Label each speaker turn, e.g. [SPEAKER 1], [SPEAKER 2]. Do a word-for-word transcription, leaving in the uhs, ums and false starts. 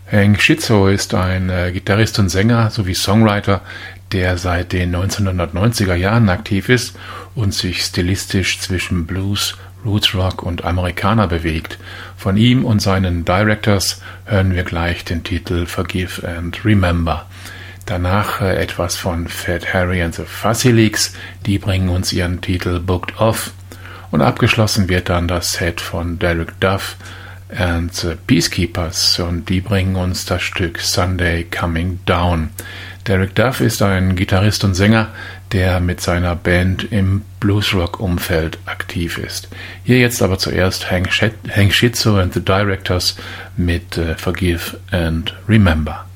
[SPEAKER 1] Hank Schizzo ist ein äh, Gitarrist und Sänger sowie Songwriter, der seit den neunzehnhundertneunziger Jahren aktiv ist und sich stilistisch zwischen Blues, Rootsrock und Amerikaner bewegt. Von ihm und seinen Directors hören wir gleich den Titel Forgive and Remember. Danach äh, etwas von Fat Harry and the Fuzzy Leaks, die bringen uns ihren Titel Booked Off. Und abgeschlossen wird dann das Set von Derek Duff and the Peacekeepers und die bringen uns das Stück Sunday Coming Down. Derek Duff ist ein Gitarrist und Sänger, der mit seiner Band im Bluesrock-Umfeld aktiv ist. Hier jetzt aber zuerst Hank, Hank Schizzo and the Directors mit uh, Forgive and Remember.